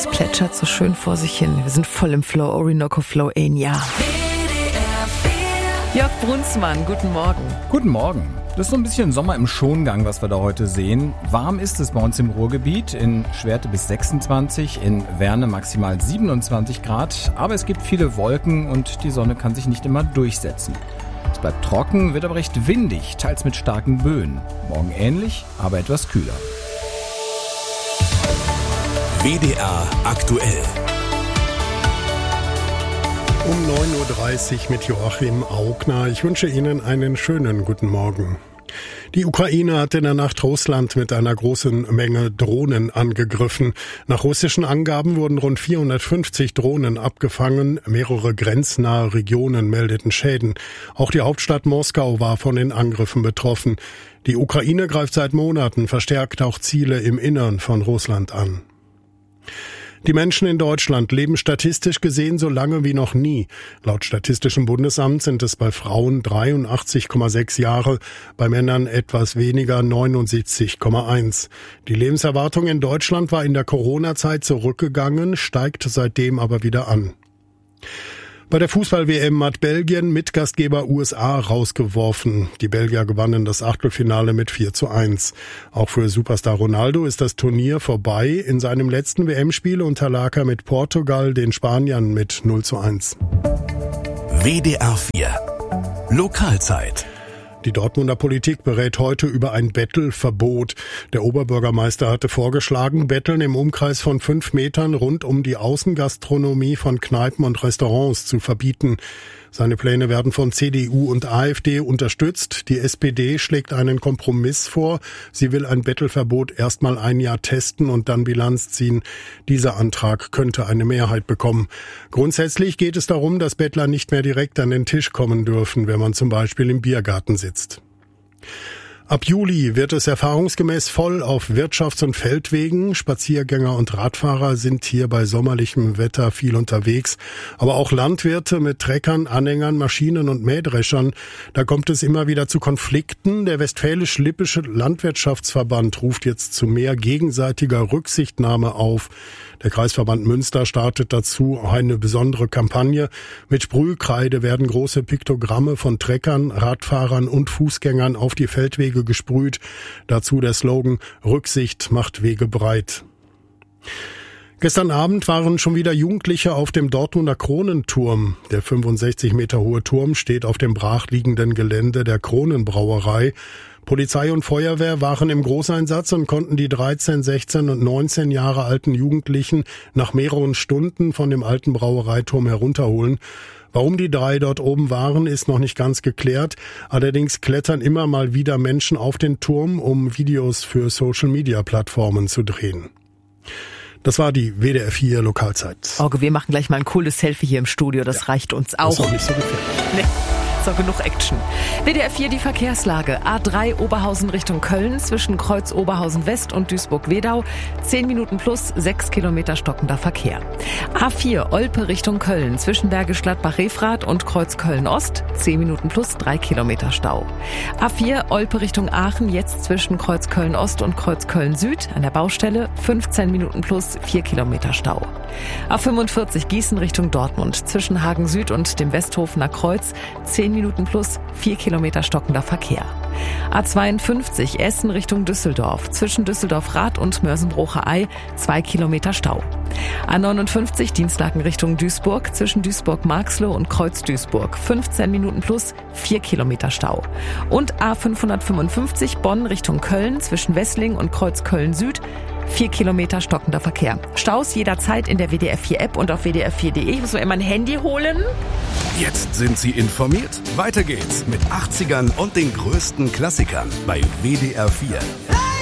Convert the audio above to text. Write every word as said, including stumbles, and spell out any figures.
Es plätschert so schön vor sich hin. Wir sind voll im Flow, Orinoco Flow Enya. Jörg Brunsmann, guten Morgen. Guten Morgen. Das ist so ein bisschen Sommer im Schongang, was wir da heute sehen. Warm ist es bei uns im Ruhrgebiet, in Schwerte bis sechsundzwanzig, in Werne maximal siebenundzwanzig Grad. Aber es gibt viele Wolken und die Sonne kann sich nicht immer durchsetzen. Es bleibt trocken, wird aber recht windig, teils mit starken Böen. Morgen ähnlich, aber etwas kühler. W D R aktuell. Um neun Uhr dreißig mit Joachim Augner. Ich wünsche Ihnen einen schönen guten Morgen. Die Ukraine hat in der Nacht Russland mit einer großen Menge Drohnen angegriffen. Nach russischen Angaben wurden rund vierhundertfünfzig Drohnen abgefangen. Mehrere grenznahe Regionen meldeten Schäden. Auch die Hauptstadt Moskau war von den Angriffen betroffen. Die Ukraine greift seit Monaten verstärkt auch Ziele im Innern von Russland an. Die Menschen in Deutschland leben statistisch gesehen so lange wie noch nie. Laut Statistischem Bundesamt sind es bei Frauen dreiundachtzig Komma sechs Jahre, bei Männern etwas weniger neunundsiebzig Komma eins. Die Lebenserwartung in Deutschland war in der Corona-Zeit zurückgegangen, steigt seitdem aber wieder an. Bei der Fußball-W M hat Belgien Mitgastgeber U S A rausgeworfen. Die Belgier gewannen das Achtelfinale mit vier zu eins. Auch für Superstar Ronaldo ist das Turnier vorbei. In seinem letzten W M-Spiel unterlag er mit Portugal den Spaniern mit null zu eins. W D R vier Lokalzeit. Die Dortmunder Politik berät heute über ein Bettelverbot. Der Oberbürgermeister hatte vorgeschlagen, Betteln im Umkreis von fünf Metern rund um die Außengastronomie von Kneipen und Restaurants zu verbieten. Seine Pläne werden von C D U und AfD unterstützt. Die S P D schlägt einen Kompromiss vor. Sie will ein Bettelverbot erstmal ein Jahr testen und dann Bilanz ziehen. Dieser Antrag könnte eine Mehrheit bekommen. Grundsätzlich geht es darum, dass Bettler nicht mehr direkt an den Tisch kommen dürfen, wenn man zum Beispiel im Biergarten sitzt. Ab Juli wird es erfahrungsgemäß voll auf Wirtschafts- und Feldwegen. Spaziergänger und Radfahrer sind hier bei sommerlichem Wetter viel unterwegs. Aber auch Landwirte mit Treckern, Anhängern, Maschinen und Mähdreschern. Da kommt es immer wieder zu Konflikten. Der Westfälisch-Lippische Landwirtschaftsverband ruft jetzt zu mehr gegenseitiger Rücksichtnahme auf. Der Kreisverband Münster startet dazu eine besondere Kampagne. Mit Sprühkreide werden große Piktogramme von Treckern, Radfahrern und Fußgängern auf die Feldwege gesprüht. Dazu der Slogan Rücksicht macht Wege breit. Gestern Abend waren schon wieder Jugendliche auf dem Dortmunder Kronenturm. Der fünfundsechzig Meter hohe Turm steht auf dem brachliegenden Gelände der Kronenbrauerei. Polizei und Feuerwehr waren im Großeinsatz und konnten die dreizehn, sechzehn und neunzehn Jahre alten Jugendlichen nach mehreren Stunden von dem alten Brauereiturm herunterholen. Warum die drei dort oben waren, ist noch nicht ganz geklärt. Allerdings klettern immer mal wieder Menschen auf den Turm, um Videos für Social-Media-Plattformen zu drehen. Das war die W D R vier Lokalzeit. Auge, wir machen gleich mal ein cooles Selfie hier im Studio, das ja, reicht uns auch. Das ist auch nicht so gefährlich. Nee. So, genug Action. W D R vier die Verkehrslage. A drei Oberhausen Richtung Köln zwischen Kreuz Oberhausen West und Duisburg-Wedau. zehn Minuten plus, sechs Kilometer stockender Verkehr. A vier Olpe Richtung Köln zwischen Bergisch Gladbach-Refrath und Kreuz Köln-Ost. zehn Minuten plus, drei Kilometer Stau. A vier Olpe Richtung Aachen jetzt zwischen Kreuz Köln-Ost und Kreuz Köln-Süd an der Baustelle. fünfzehn Minuten plus, vier Kilometer Stau. A fünfundvierzig Gießen Richtung Dortmund zwischen Hagen Süd und dem Westhofener Kreuz. zehn Minuten plus, vier Kilometer stockender Verkehr. A zweiundfünfzig Essen Richtung Düsseldorf zwischen Düsseldorf-Rath und Mörsenbrocher-Ei, zwei Kilometer Stau. A neunundfünfzig Dienstlaken Richtung Duisburg zwischen Duisburg-Marxloh und Kreuz-Duisburg, fünfzehn Minuten plus, vier Kilometer Stau. Und A fünfhundertfünfundfünfzig Bonn Richtung Köln zwischen Wessling und Kreuz Köln-Süd, vier Kilometer stockender Verkehr. Staus jederzeit in der W D R vier App und auf W D R vier Punkt de. Ich muss mir immer ein Handy holen. Jetzt sind Sie informiert. Weiter geht's mit achtzigern und den größten Klassikern bei W D R vier.